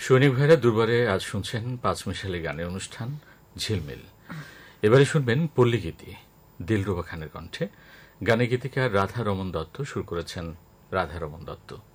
সৈনিক ভাইরা দুর্বারে আজ শুনছেন পাঁচমিশালি গানের অনুষ্ঠান ঝিলমিল। এবারে শুনবেন পল্লীগীতি দিলরুবা খানের কণ্ঠে। গানে গীতিকার রাধা রমন দত্ত, সুর করেছেন রাধা রমন দত্ত।